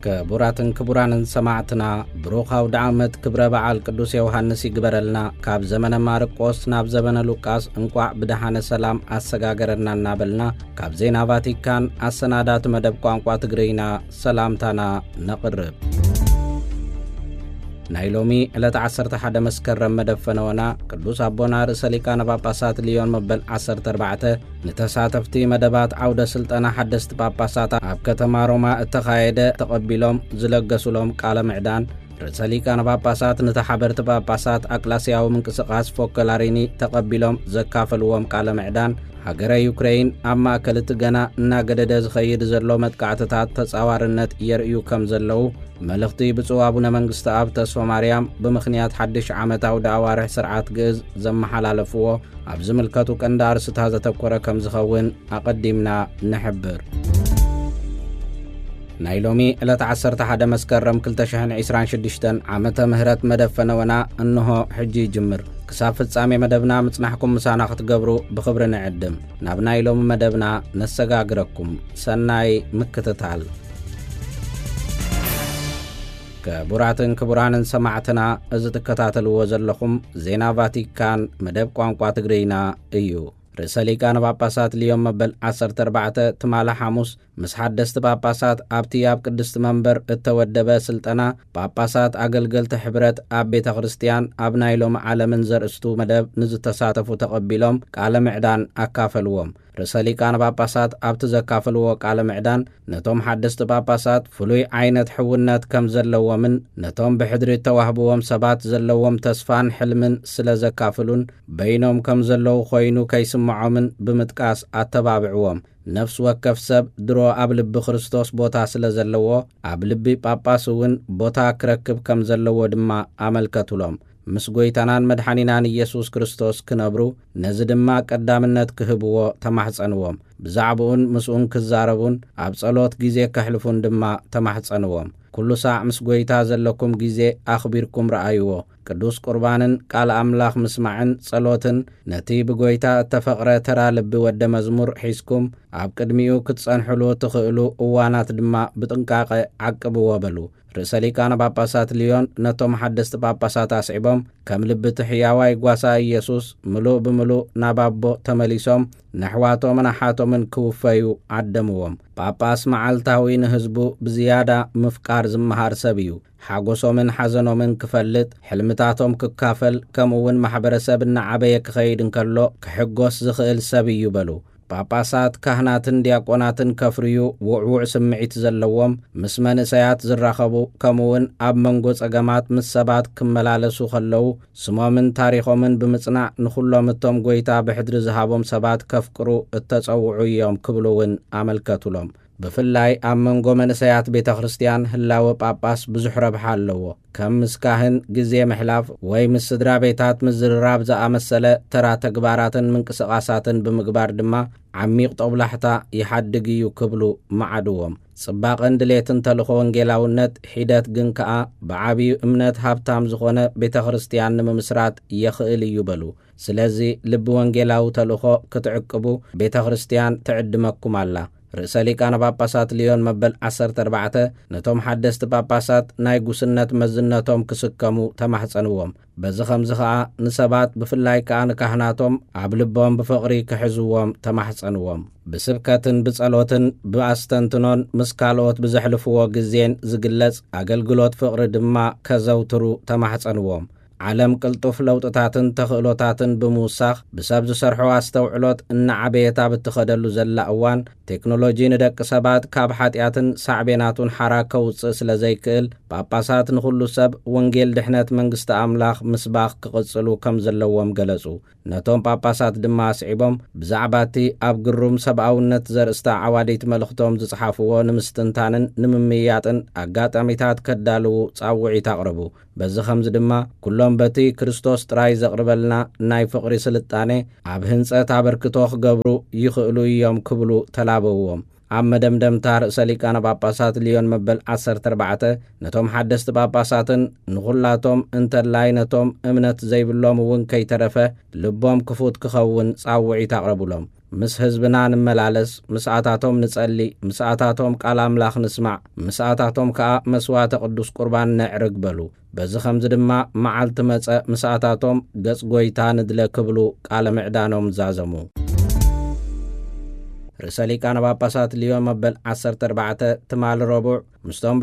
كبوراتن كبورانن سماعتنا بروخاو دعمت كبر بعال قدوس يوحنس يقبرلنا كاب زمن مارقوس ناب زمن لوقاس انقوع بدحان سلام اسغاغرنا نابلنا كاب زينا فاتيكان اسنادات مدب قانقوا تغرينا سلامتنا نقرب نايلومي إلى 11 مسكرم مدفنونا قدوس أبونا رساليكان باباسات ليون مبل 14 نتساتفتي مدبات عودة سلطانة حدثت باباسات عبكتما روما اتخايدة تقبلهم زلقسولهم قال معدان رساليكان باباسات نتحبرت باباسات أكلاسياو من كسقاس فوكالاريني تقبلهم زكافلوهم قال معدان هاجر يوكرين أما كلت جنا ناقدد زخيد زلو متقعتات تصاورنت يرئيو كم زلو ملختي بصوابنا منغست اب تسو مريم بمخنيات حدش عامتاو داوارح سرعات جز زم حلالفو ابز ملكتو كندار ستازه تكوره كم زخون اقدمنا نحبر نايلومي إلى 11 مسكرم 2026 عامة مهرات مدفنونا انه حجي جمر كسافت سامي مدبنا مصنحكم مسانا ختقبرو بخبرنا عدم نابنا يلوم مدبنا نسقاقركم سناي مكتتال كبوراتن كبورانن سماعتنا از تكتاتلو وزلكم زينا فاتيكان مدب قانقوا تغرينا ايو رساليكان باباسات اليوم مبل 14 تمال حاموس مسحدست باباسات ابتياب قدست منبر التودبه سلطنا باباسات اقلقل تحبرت اب بيت خريستيان ابنايلوم عالمن زرستو مدب نز تساتفو تقبلهم قال معدان اكافلوهم رساليكان باباسات ابت زكافلو قال معدان نتوم حدست باباسات فلوي عينت حونات كم زلوا من نتوم بحدري توهبوهم سبات زلوهم تسفان حلمن سلا زكافلون بينهم كم زلو خوينو كيسمعومن بمتقاس اتبابعوهم نفس وكف سب درو أبلب خريستوس بوتا سلا زلوه أبلبي باباسوون بوتا كركب كم زلوه دما عمل كتولهم مسقويتانان مدحانينان يسوس كريستوس كنبرو نزدما قدامنت كهبوه تمحصنوهم بزعبون مسؤون كزاربون أبصلوت جيزي كحلفون دما تمحصنوهم كل ساعة مسقويتا زلكم جيزي أخبيركم رأيوه قدوس قربانن قال أملاخ مسمعن صلوتن نتي بقويتا اتفقرة ترى لبي ود مزمور حيسكم عب قدميو كتصنحلو تخيلو اوانات دما بتنقاق عقبو وبلو رساليكان باباسات ليون نتو محدست باباسات اسعبهم كم لبت حياواي قواسا يسوس ملو بملو نابابو تمليسهم نحواتو منحاتو من كوفايو عدموهم باباس معالتاوين هزبو بزيادة مفكار زمهار سبيو حاقوسو من حزنو من كفلت حلمتاتهم ككافل كمون محبرسبنا عبايا كخيدن كالو كحقوس زخيل سبيو بلو باباسات كهناتن دياقوناتن كفريو وعوع سمعيت زلوهم مسمن سيات زراخبو كمون اب منغوص اقامات مسابات كملالسو خلو سمو من تاريخو من بمصنع نخلو متوم قويتا بحدر زهابهم سبات كفكرو التصوعو يوم كبلوون عملكتولهم بفلاي أمنغو من سيات بيت خريستيان هلاو باباس بزح ربح اللو كم مسكاهن جزي محلاف وي مسدرا بيتات مزرراب زا مسألة ترى تقباراتن من كسقاساتن بمقبار دما عميق طبلحتا يحدقيو كبلو معدوهم صباقن دليتن تلخو انجيلاونت حيدات جنكا بعابي امنت هابتام زخونة بيت خريستيان نممسرات يخيل يبلو سلازي لبو انجيلاو تلخو كتعقبو بيت خريستيان تعدمكم الله رساليكان باباسات ليون مبل 14 نتوم حدست باباسات نايقوسنت مزنتهم كسكمو تمحصنوهم بزخم زخاء نسبات بفلاي كان كهناتهم عبلبهم بفقري كحزوهم تمحصنوهم بسبكتن بصلوتن باستنتنون مسكالوت بزحلفو غزين زقلص اقلقلوت فقر دما كزوترو تمحصنوهم عالم قلطف لوطتاتن تخلوتاتن بموساخ بسبب سرحو استوعلوت ان عبيتا بتخدلو زلا اوان تكنولوجي ندق سبات كاب حاتياتن صعبيناتون حراكه وص سلازيكل باباسات نخلو سب ونجيل دحنت منغست املاخ مسباخ كقصلو كم زلوهم غلصو نتوم باباسات دما سعيبهم بزعباتي اب قروم سباونت زرستا عواديت ملختهم زصحافو نمستنتانن نممياتن اغاطاميتات كدالو صاوعي تقربو بز خمز دما كلهم بتي كريستوس تراي زقربلنا ناي فقري سلطانه اب هنصت ابركتو خغبرو يخلو يوم كبلو تلابوهم ኣብ መደምደምታ ርእሰ ሊቃነ ጳጳሳት ሊዮን መበል 14 ነቶም ሓደስቲ ጳጳሳትን ንኹላቶም እንተላይ ነቶም እምነት ዘይብሎም እውን ከይተረፈ ልቦም ክፉት ክኸውን ጻውዒት ኣቕረቡሎም። ምስ ህዝብና ንመላለስ፣ ምስኣታቶም ንጸሊ፣ ምስኣታቶም ቃል ኣምላኽ ንስማዕ፣ ምስኣታቶም ከዓ መስዋዕተ ቅዱስ ቁርባን ነዕርግ በሉ። በዚ ኸምዚ ድማ መዓልቲ መጸእ ምስኣታቶም ገጽ ጐይታ ንድለ ክብሉ ቃለ ምዕዳኖም ዛዘሙ። ርእሰ ሊቃነ ጳጳሳት ሊዮን መበል 14 ትማል ረቡዕ ምስቶም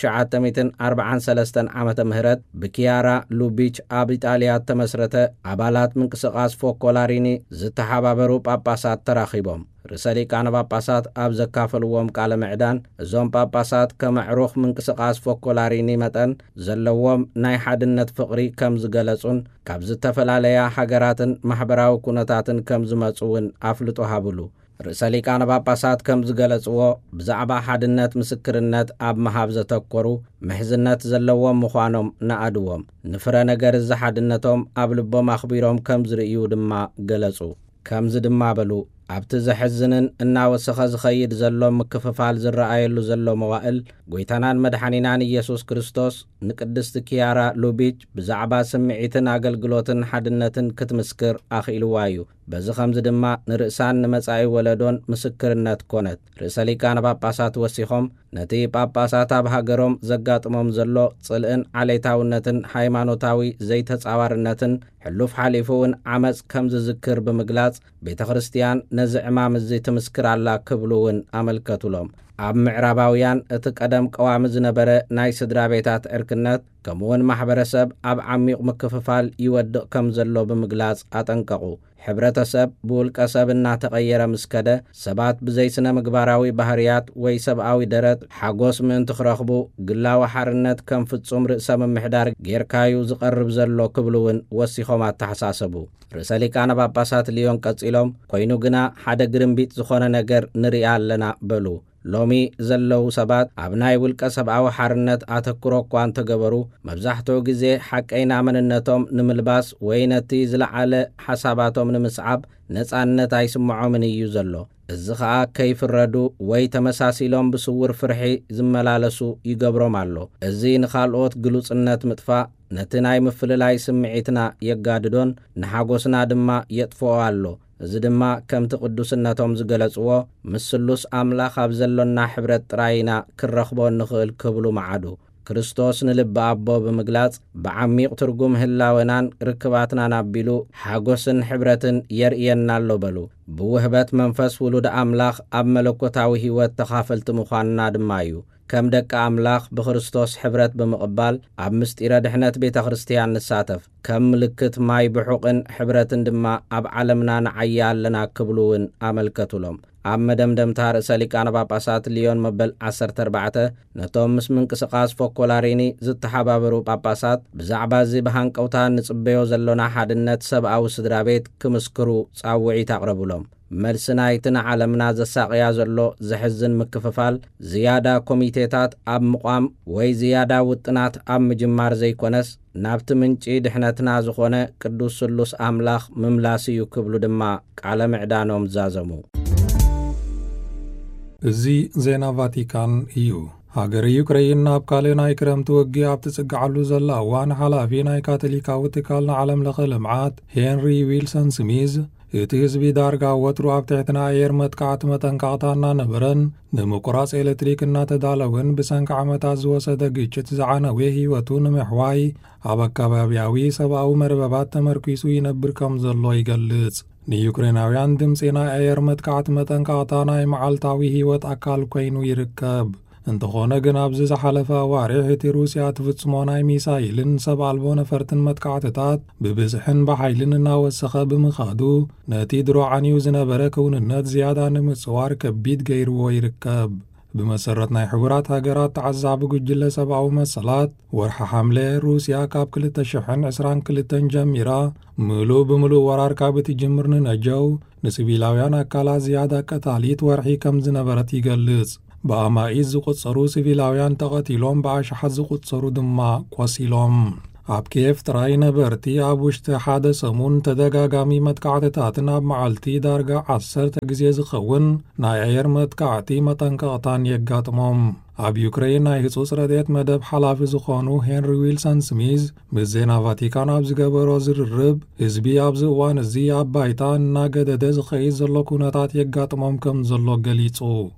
ብ1943 ዓመተ ምህረት ብኪያራ ሉቢች ኣብ ኢጣልያ ተመስረተ ኣባላት ምንቅስቓስ ፎኮላሪኒ ዝተሓባበሩ ጳጳሳት ተራኺቦም። ርእሰ ሊቃነ ጳጳሳት ኣብ ዘካፈልዎም ቃለ ምዕዳን እዞም ጳጳሳት ከመዕሩኽ ምንቅስቓስ ፎኮላሪኒ መጠን ዘለዎም ናይ ሓድነት ፍቕሪ ከም ዝገለጹን ካብ ዝተፈላለያ ሃገራትን ማሕበራዊ ኩነታትን ከም ዝመጹውን ኣፍልጦ ሃብሉ። ርእሰ ሊቃነ ጳጳሳት ከም ዝገለጽዎ ብዛዕባ ሓድነት ምስክርነት ኣብ መሃብ ዘተኰሩ ምሕዝነት ዘለዎም ምዃኖም ነኣድዎም። ንፍረ ነገር እዚ ሓድነቶም ኣብ ልቦም ኣኽቢሮም ከም ዝርእዩ ድማ ገለጹ። ከምዚ ድማ በሉ። ኣብቲ ዘሕዝንን እናወሰኸ ዝኸይድ ዘሎ ምክፍፋል ዝረኣየሉ ዘሎ መዋእል ጐይታናን መድሓኒናን ኢየሱስ ክርስቶስ ንቅድስቲ ኪያራ ሉቢች ብዛዕባ ስምዒትን ኣገልግሎትን ሓድነትን ክትምስክር ኣኽኢልዋ እዩ። በዚ ኸምዚ ድማ ንርእሳን ንመጻኢ ወለዶን ምስክርነት ኮነት። ርእሰ ሊቃነ ጳጳሳት ወሲኾም ነቲ ጳጳሳት ኣብ ሃገሮም ዘጋጥሞም ዘሎ ጽልእን ዓሌታውነትን ሃይማኖታዊ ዘይተጻዋርነትን ሕሉፍ ሓሊፉውን ዓመፅ ከም ዝዝክር ብምግላጽ ቤተ ክርስቲያን ነዚ ዕማም እዚ ትምስክር ኣላ ክብሉውን ኣመልከቱሎም። ኣብ ምዕራባውያን እቲ ቀደም ቀዋሚ ዝነበረ ናይ ስድራ ቤታት ዕርክነት ከምውን ማሕበረሰብ ኣብ ዓሚቕ ምክፍፋል ይወድቕ ከም ዘሎ ብምግላጽ ኣጠንቀቑ። ሕብረተሰብ ብውልቀ ሰብ እናተቐየረ ምስከደ ሰባት ብዘይ ስነ ምግባራዊ ባህርያት ወይ ሰብኣዊ ደረት ሓጎስ ምእንቲ ክረኽቡ ግላዊ ሓርነት ከም ፍጹም ርእሰ ምምሕዳር ጌርካዩ ዝቐርብ ዘሎ ክብሉውን ወሲኾም ኣተሓሳሰቡ። ርእሰ ሊቃነ ጳጳሳት ሊዮን ቀጺሎም ኮይኑ ግና ሓደ ግርምቢጥ ዝኾነ ነገር ንሪኣ ኣለና በሉ። ሎሚ ዘለዉ ሰባት ኣብ ናይ ውልቀ ሰብኣዊ ሓርነት ኣተኩሮ እኳ እንተገበሩ መብዛሕትኡ ግዜ ሓቀይና መንነቶም ንምልባስ ወይ ነቲ ዝለዓለ ሓሳባቶም ንምስዓብ ነጻነት ኣይስምዖምን እዩ ዘሎ። እዚ ከዓ ከይፍረዱ ወይ ተመሳሲሎም ብስውር ፍርሒ ዝመላለሱ ይገብሮም ኣሎ። እዚ ንኻልኦት ግሉጽነት ምጥፋእ ነቲ ናይ ምፍልላይ ስምዒትና የጋድዶን ንሓጎስና ድማ የጥፍኦ ኣሎ። እዚ ድማ ከምቲ ቅዱስነቶም ዝገለጽዎ ምስ ስሉስ ኣምላኽ ኣብ ዘሎና ሕብረት ጥራይና ክረኽቦ ንኽእል ክብሉ መዓዱ። ክርስቶስ ንልቢ ኣቦ ብምግላጽ ብዓሚቕ ትርጉም ህላወናን ርክባትናን ኣቢሉ ሓጎስን ሕብረትን የርእየና ኣሎ በሉ። ብውህበት መንፈስ ውሉድ ኣምላኽ ኣብ መለኮታዊ ህይወት ተኻፈልቲ ምዃንና ድማ እዩ። ከም ደቂ ኣምላኽ ብክርስቶስ ሕብረት ብምቕባል ኣብ ምስጢረ ድሕነት ቤተ ክርስቲያን ንሳተፍ። ከም ምልክት ማይ ብሑቕን ሕብረትን ድማ ኣብ ዓለምና ንዓያ ኣለና ክብሉውን ኣመልከቱሎም። ኣብ መደምደምታ ርእሰ ሊቃነ ጳጳሳት ሊዮን መበል 14 ነቶም ምስ ምንቅስቓስ ፎኮላሪኒ ዝተሓባበሩ ጳጳሳት ብዛዕባ እዚ ብሃንቀውታ ንጽበዮ ዘሎና ሓድነት ሰብኣዊ ስድራ ቤት ክምስክሩ ጻውዒት ኣቕረቡሎም። መልሲ ናይቲ ንዓለምና ዘሳቕያ ዘሎ ዘሕዝን ምክፍፋል ዝያዳ ኮሚቴታት ኣብ ምቋም ወይ ዝያዳ ውጥናት ኣብ ምጅማር ዘይኮነስ ናብቲ ምንጪ ድሕነትና ዝኾነ ቅዱስ ስሉስ ኣምላኽ ምምላስ እዩ ክብሉ ድማ ቃለ ምዕዳኖም ዛዘሙ። እዚ ዜና ቫቲካን እዩ። ሃገር ዩክሬን ኣብ ካልእ ናይ ክረምቲ ወጊ ኣብ ትጽግዓሉ ዘላ እዋን ሓላፊ ናይ ካቶሊካዊ ትካል ንዓለም ለኸ ልምዓት ሄንሪ ዊልሰን ስሚዝ እቲ ህዝቢ ዳርጋ ወትሩ ኣብ ትሕትና ኣየር መጥቃዕቲ መጠንቀቕታ እናነበረን ንምቁራጽ ኤሌክትሪክ እናተዳለወን ብሰንኪ ዓመታት ዝወሰደ ግጭት ዝዓነወ ህይወቱ ንምሕዋይ ኣብ ኣካባብያዊ ሰብኣዊ መርበባት ተመርኪሱ ይነብር ከም ዘሎ ይገልጽ። ንዩክሬናውያን ድምፂ ናይ ኣየር መጥቃዕቲ መጠንቀቕታ ናይ መዓልታዊ ህይወት ኣካል ኮይኑ ይርከብ። እንተኾነ ግን ኣብዚ ዝሓለፈ ኣዋርሕ እቲ ሩስያ ትፍጽሞ ናይ ሚሳይልን ሰብ ኣልቦ ነፈርትን መጥቃዕትታት ብብዝሕን ብሓይልን እናወሰኸ ብምኻዱ ነቲ ድሮ ዓንዩ ዝነበረ ክውንነት ዝያዳ ንምጽዋር ከቢድ ገይርዎ ይርከብ። ብመሰረት ናይ ሕቡራት ሃገራት ተዓዛቢ ጉጅለ ሰብኣዊ መሰላት ወርሓ ሓምለ ሩስያ ካብ 2022 ጀሚራ ምሉእ ብምሉእ ወራር ካብ እትጅምር ንነጀው ንሲቪላውያን ኣካላት ዝያዳ ቀታሊት ወርሒ ከም ዝነበረት ይገልጽ። ብኣማኢት ዝቝጸሩ ሲቪላውያን ተቐቲሎም ብኣሽሓት ዝቝጸሩ ድማ ቈሲሎም። ኣብ ኬፍ ጥራይ ነበርቲ ኣብ ውሽጢ ሓደ ሰሙን ተደጋጋሚ መጥቃዕትታትን ኣብ መዓልቲ ዳርጋ 10 ግዜ ዝኸውን ናይ ኣየር መጥቃዕቲ መጠንቀቕታን የጋጥሞም። ኣብ ዩክሬን ናይ ህጹጽ ረድኤት መደብ ሓላፊ ዝኾኑ ሄንሪ ዊልሰን ስሚዝ ምስ ዜና ቫቲካን ኣብ ዝገበሮ ዝርርብ ህዝቢ ኣብዚ እዋን እዚ ኣብ ባይታ እናገደደ ዝኸይድ ዘሎ ኩነታት የጋጥሞም ከም ዘሎ ገሊጹ።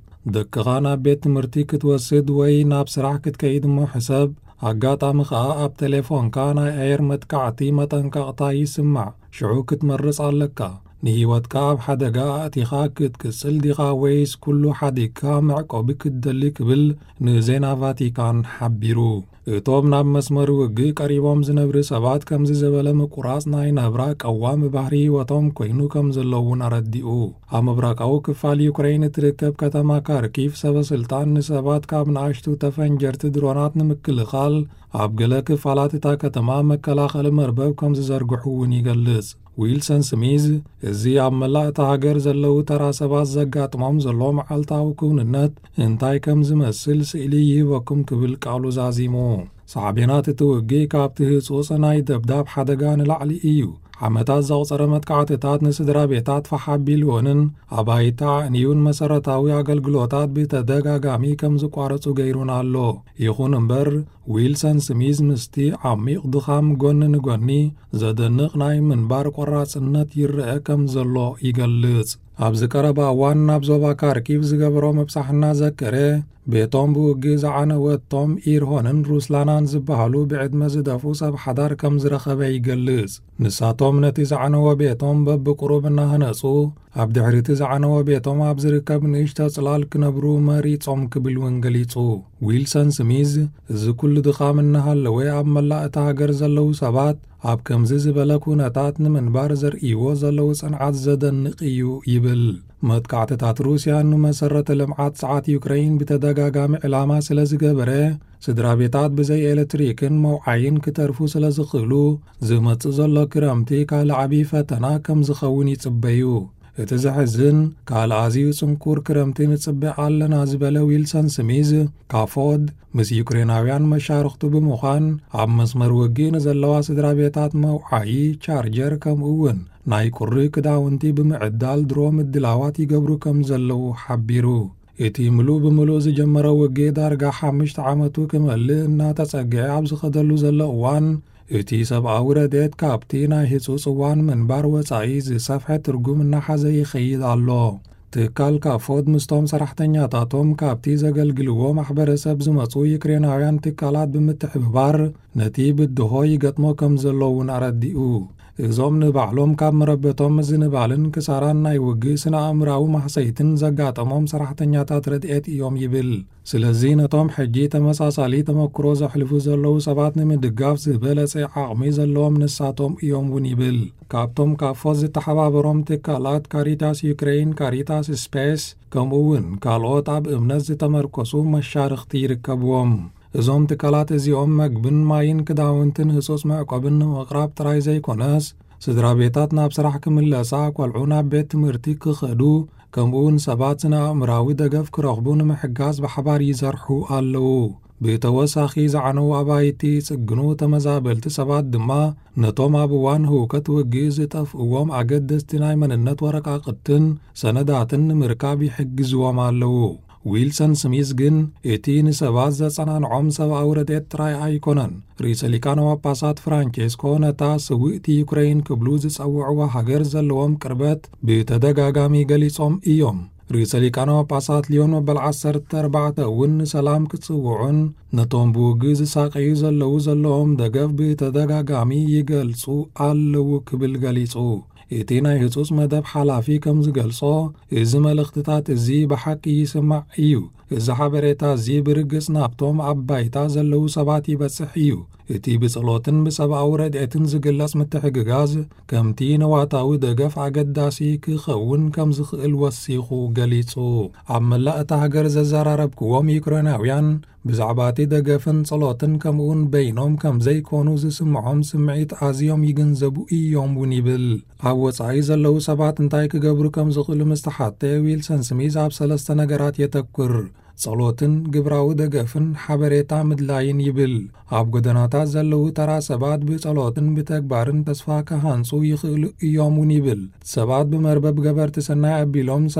ደቅኻ ናብ ቤት ትምህርቲ ክትወስድ ወይ ናብ ስራሕ ክትከይድ ሕሰብ ኣጋጣሚ ኸኣ ኣብ ቴሌፎንካ ናይ ኣየር መጥቃዕቲ መጠንቀቕታ ይስማዕ ሽዑ ክትመርጽ ኣለካ። ንህይወትካ ኣብ ሓደጋ ኣእቲኻ ክትቅጽል ዲኻ ወይስ ኩሉ ሓዲግካ መዕቆቢ ክትደሊ ክብል ንዜና ቫቲካን ሓቢሩ። እቶም ናብ መስመር ውግእ ቀሪቦም ዝነብሩ ሰባት ከምዚ ዝበለ ምቁራጽ ናይ ነብራ ቀዋሚ ባህሪ ህይወቶም ኮይኑ ከም ዘለውን ኣረዲኡ። ኣብ ምብራቃዊ ክፋል ዩክሬን እትርከብ ከተማ ካርኪቭ ሰበስልጣን ንሰባት ካብ ንኣሽቱ ተፈንጀርቲ ድሮናት ንምክልኻል ኣብ ገለ ክፋላት እታ ከተማ መከላኸሊ መርበብ ከም ዝዘርግሑ እውን ይገልጽ። ዊልሰን ስሚዝ እዚ ኣብ መላእ እታ ሃገር ዘለዉ ተራ ሰባት ዘጋጥሞም ዘሎ መዓልታዊ ኩውንነት እንታይ ከም ዝመስል ስእሊ ይህበኩም ክብል ቃሉ ዛዚሙ። ሳዕቤናት እቲ ውግእ ካብቲ ህጹጽ ናይ ደብዳብ ሓደጋ ንላዕሊ እዩ። ዓመታት ዘቑፀረ መጥቃዕትታት ንስድራ ቤታት ፈሓቢልዎንን ኣባይታ ዕንዩን መሰረታዊ ኣገልግሎታት ብተደጋጋሚ ከም ዝቋረጹ ገይሩን ኣሎ። ይኹን እምበር ዊልሰን ስሚዝ ምስቲ ዓሚቕ ድኻም ጎኒ ንጎኒ ዘደንቕ ናይ ምንባር ቆራጽነት ይርአ ከም ዘሎ ይገልጽ። ኣብ ዝቀረባ እዋን ናብ ዞባ ካርኪቭ ዝገበሮ ምብጻሕና ዘከረ ቤቶም ብውግእ ዝዓነወቶም ኢርሆንን ሩስላናን ዝበሃሉ ብዕድመ ዝደፉ ሰብ ሓዳር ከም ዝረኸበ ይገልጽ። ንሳቶም ነቲ ዝዓነወ ቤቶም በብቁሩብ እናህነጹ ኣብ ድሕሪቲ ዝዓነወ ቤቶም ኣብ ዝርከብ ንእሽተ ጽላል ክነብሩ መሪጾም ክብል እውን ገሊጹ። ዊልሰን ስሚዝ እዚ ኩሉ ድኻም እናሃለወ ኣብ መላእ እታ ሃገር ዘለዉ ሰባት ኣብ ከምዚ ዝበለ ኩነታት ንምንባር ዘርእይዎ ዘለዉ ጽንዓት ዘደንቕ እዩ ይብል። መጥቃዕትታት ሩስያ ንመሰረተ ልምዓት ሰዓት ዩክሬን ብተደጋጋሚ ዕላማ ስለ ዝገበረ ስድራ ቤታት ብዘይ ኤሌክትሪክን መውዓይን ክተርፉ ስለ ዝኽእሉ ዝመጽእ ዘሎ ክረምቲ ካልእ ዓብዪ ፈተና ከም ዝኸውን ይጽበዩ። እቲ ዘሕዝን ካልእ ኣዝዩ ጽንኩር ክረምቲ ንጽብዕ ኣለና ዝበለ ዊልሰን ስሚዝ ካፎድ ምስ ዩክሬናውያን መሻርክቱ ብምዃን ኣብ መስመር ውግእ ንዘለዋ ስድራ ቤታት መውዓይ ቻርጀር ከምኡውን ናይ ቁሪ ክዳውንቲ ብምዕዳል ድሮ ምድላዋት ይገብሩ ከም ዘለዉ ሓቢሩ። እቲ ምሉእ ብምሉእ ዝጀመረ ውግእ ዳርጋ 5 ዓመቱ ክመልእ እናተጸግዐ ኣብ ዝኸደሉ ዘሎ እዋን እቲ ሰብኣዊ ረድኤት ካብቲ ናይ ህጹጽ እዋን ምንባር ወጻኢ ዝሰፍሐ ትርጉም እናሓዘ ይኸይድ ኣሎ። ትካል ካፎድ ምስቶም ሰራሕተኛታቶም ካብቲ ዘገልግልዎ ማሕበረሰብ ዝመጹ ዩክሬናውያን ትካላት ብምትሕብባር ነቲ ብድሆ ይገጥሞ ከም ዘለውን ኣረዲኡ። እዞም ንባዕሎም ካብ መረበቶም ምዝንባልን ክሳራን ናይ ውግእ ስነ ኣእምራዊ ማሕሰይትን ዘጋጠሞም ሰራሕተኛታት ረድኤት እዮም ይብል። ስለዚ ነቶም ሕጂ ተመሳሳሊ ተመክሮ ዘሕልፉ ዘለዉ ሰባት ንምድጋፍ ዝበለጸ ዓቕሚ ዘለዎም ንሳቶም እዮም እውን ይብል። ካብቶም ካፎድ ዝተሓባበሮም ትካላት ካሪታስ ዩክሬን፣ ካሪታስ ስፔስ ከምኡውን ካልኦት ኣብ እምነት ዝተመርኮሱ መሻርክቲ ይርከብዎም። እዞም ትካላት እዚኦም መግብን ማይን ክዳውንትን ህጹጽ መዕቆብን ንምቕራብ ጥራይ ዘይኮነስ ስድራ ቤታት ናብ ስራሕ ክምለሳ ቆልዑ ናብ ቤት ትምህርቲ ክኸዱ ከምኡውን ሰባት ስነ ኣእምራዊ ደገፍ ክረኽቡ ንምሕጋዝ ብሓባር ይሰርሑ ኣለዉ። ብተወሳኺ ዝዓነዉ ኣባይቲ ጽግኑ ተመዛበልቲ ሰባት ድማ ነቶም ኣብ እዋን ህውከት ውግእ ዝጠፍእዎም ኣገደስቲ ናይ መንነት ወረቓቕትን ሰነዳትን ንምርካብ ይሕግዝዎም ኣለዉ። ዊልሰን ስሚዝ ግን እቲ ንሰባት ዘጸናንዖም ሰብኣዊ ረድኤት ጥራይ ኣይኮነን። ርእሰ ሊቃነ ጳጳሳት ፍራንቼስኮ ነታ ስውእቲ ዩክሬን ክብሉ ዝጸውዕዋ ሃገር ዘለዎም ቅርበት ብተደጋጋሚ ገሊጾም እዮም። ርእሰ ሊቃነ ጳጳሳት ሊዮን መበል 14 እውን ንሰላም ክጽውዑን ነቶም ብውግእ ዝሳቀዩ ዘለዎም ደገፍ ብተደጋጋሚ ይገልጹ ኣለዉ ክብል ገሊጹ። እቲ ናይ ህጹጽ መደብ ሓላፊ ከም ዝገልጾ እዚ መልእኽትታት እዚ ብሓቂ ይስማዕ እዩ። እዚ ሓበሬታ እዚ ብርግጽ ናብቶም ኣብ ባይታ ዘለዉ ሰባት ይበጽሕ እዩ። እቲ ብጸሎትን ብሰብኣዊ ረድኤትን ዝግለጽ ምትሕግጋዝ ከምቲ ነዋታዊ ደገፍ ኣገዳሲ ክኸውን ከም ዝኽእል ወሲኹ ገሊጹ። ኣብ መላእ እታ ሃገር ዘዘራረብክዎም ዩክሬናውያን ብዛዕባ እቲ ደገፍን ጸሎትን ከምኡውን በይኖም ከም ዘይኮኑ ዝስምዖም ስምዒት ኣዝዮም ይግንዘቡ እዮም እውን ይብል። ኣብ ወጻኢ ዘለዉ ሰባት እንታይ ክገብሩ ከም ዝኽእሉ ምስ ተሓተ ዊልሰን ስሚዝ ኣብ 3 ነገራት የተኩር። ጸሎትን ግብራዊ ደገፍን ሓበሬታ ምድላይን ይብል። ኣብ ጎደናታት ዘለዉ ተራ ሰባት ብጸሎትን ብተግባርን ተስፋ ከሃንጹ ይኽእሉ እዮም ይብል። ሰባት ብመርበብ ገበርቲ ሰናይ ኣቢሎም